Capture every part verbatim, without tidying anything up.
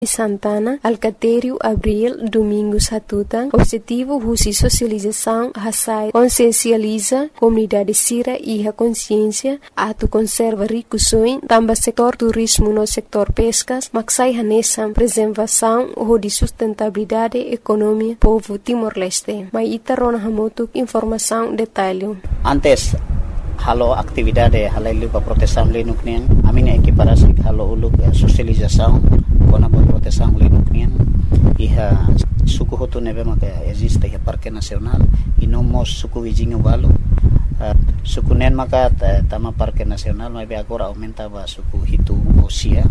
Santana, Alcatério, Abril, Domingos, Hatutan, objetivo husi socialização, hasai, consciencializa, comunidade sira e a consciência, atu conserva ricuções, tamba setor turismo no setor pescas, maksai hanesam, preservação ou de sustentabilidade econômica, povo Timor-Leste. Mai itarona hamotuk informação detalhe. Antes, halo atividade halai para proteção lenuknian, amina equiparasi halo uluk socialização, kona para proteção lenuknian, iha suku hotu nebe maka existe iha Parque Nacional, e não mos suku vizinho valo, uh, suku nen maka tama Parque Nacional, mas agora aumenta ba suku hitu osia,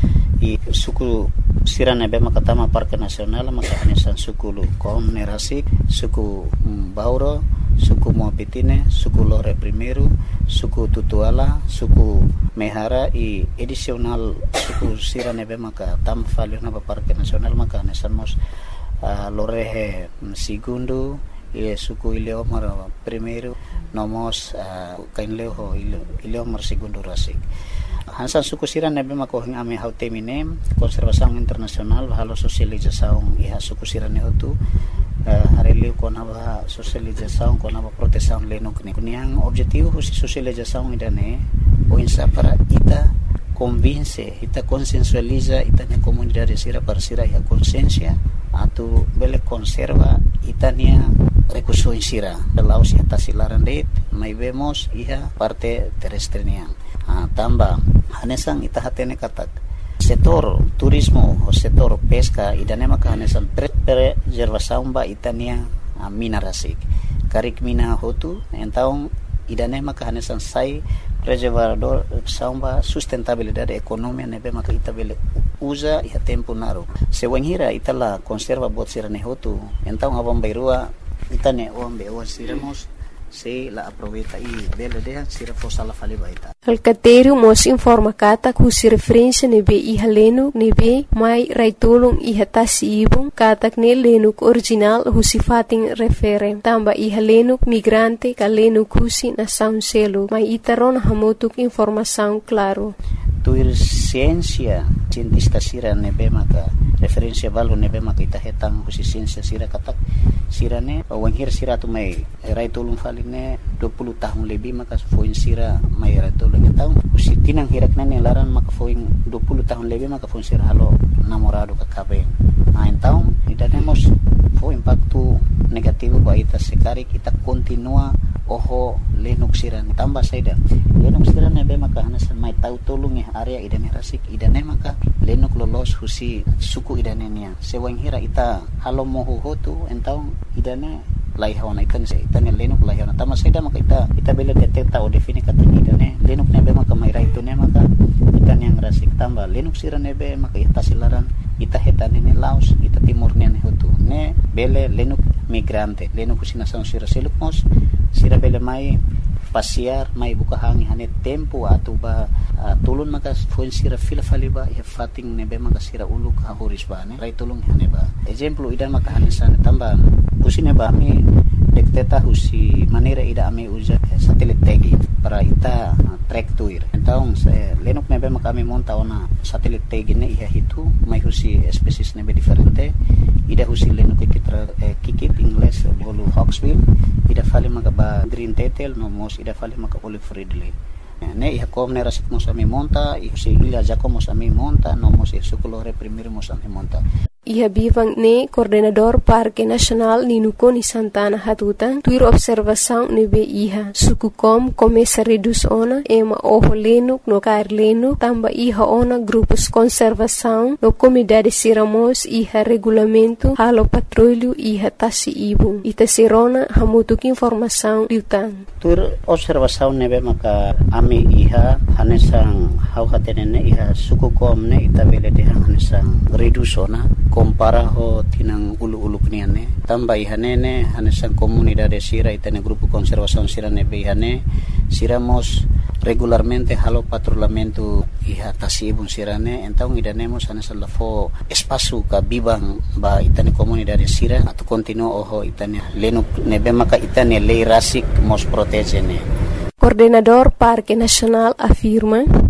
e suku sira nebe maka tama Parque Nacional maka hanesan suku lu kom nerasik, suku um, Bauro, suku Moapitine, suku Lore Primeiro, suku Tutuala, suku Mehara e adicional suku sira nebe maka tam falio na Parque Nacional maka nesamos uh, Lore Segundo e suku Ileomar Primeiro nomos uh, kainleo Ileomar Segundo rasik. Hansan suku sira nebe maka hing ame hautemine konservasaun internasional halo sosializasaun iha suku sira ne hotu Uh, hareliu kona ba socialização kona ba proteção lenuk ni kuniang objetivo husi socialização idane o insa para ita convince ita consensualiza ita na comunidade sira para sira ia consciência atu bele conserva ita nia recurso sira belau si tasilaran det mai vemos iha parte terrestre niang uh, tamba hanesang ita hatene katak setor turismo o setor pesca idane maka hanesan preservação ba itania a mina rasik karik mina hotu então idane maka hanesan sai preservador samba sustentabilidade economia nebe maka itabele usa e tempo naro se wenhira itala conserva bot sirane hotu então abam bairua itane ombe o siramos se la aproveita e bela de sira posala fali baita. Alcatério mos informa kata kusi referência nebe iha lenuk nebe mai raitulung iha tasi ibung katak ne lenuk original husi fating refere tamba iha lenuk migrante ka lenuk husi na sound selo mai itaron hamotuk informação claro. Tuir ciência cientista sira nebe maka referência valo nebe maka ita hetang husi ciência sira katak sira ne wanghir sira tu mai raitulung faline dua puluh tahun lebih maka foin sira mai raitulung tahun husi tinang hirak nane laran maka foin dua puluh tahun lebih maka foin sira halo namorado ka kabe nah então idanemos fo impacto negativo ba ita sekari kita continua oho lenuk sira tambah saida lenuk sira nebe maka hanasan mai tau tolong ya area idane rasik idane maka lenuk lolos husi suku idane nia sewang hira ita halo mohu hotu entau idane laihona ikan se itane lenuk laihona tama saida maka ita ita bela detecta o define kata idane lenuk nebe maka mai raitu ne maka itane yang rasik tambah lenuk sira nebe maka ita silaran ita hetane ne laos ita timur ne hotu ne bele lenuk migrante lenuk husi nasaun sira selukmos sira bele mai pasiar mai buka hangi hane tempo atau ba uh, tulun maka foin sira fila faliba ya fating nebe maka sira uluk ha horis ba ne rai tulung hane ba exemplo ida maka hane sana tamba usine ba mi dekteta husi manera ida ame usa satelit tagi para ita uh, track tuir então se lenuk nebe maka mi monta ona satelit tagi ne iha hitu mai husi species nebe diferente ida husi lenuk kikitra eh, kikit ingles bolu hawksbill ida fali maka ba green tetel no mos ida fali maka olive ridley ne iha kom ne rasik mos ami monta iha si ila jako mos ami monta no mos iha sukulore primir mos ami monta iha bivang ne coordenador Parque Nacional Ninukoni Santana Hatutan tuir observação nebe iha suku kom começa reduz ona ema oho lenuk no kair lenuk tamba iha ona grupos conservação no comunidade siramos iha regulamento halo patrulho iha tasi ibu ita sirona hamutuk informação liutan tuir observação nebe maka ami iha hanesang hau hatenene iha suku kom ne ita bele de hanesang reduz ona compara ho tinang ulu-ulu kniane tamba ihanene hanesan comunidade sira itane grupo conservação sira nebe ihane siramos regularmente halo patrullamento iha tasibun sirane então idanemos hanesan lafo espaço ka bibang ba itane comunidade sira atau continuo oho itane lenuk nebe maka itane lei rasik mos protege ne Coordenador Parque Nacional afirma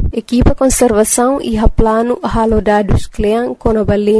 Equipa conservação e plano halo dados clean com a